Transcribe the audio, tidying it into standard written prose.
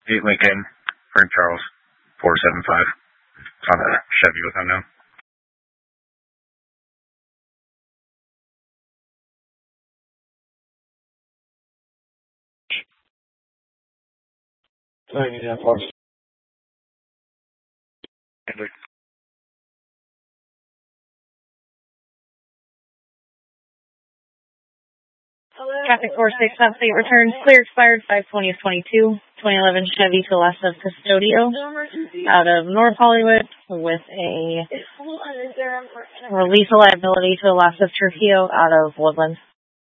8 Lincoln, Frank Charles, 475. On a Chevy with unknown. Traffic 46 update returns clear expired 5/20 of 22. 2011 Chevy to Lassa Custodio out of North Hollywood with a release of liability to Lassa Trujillo out of Woodland.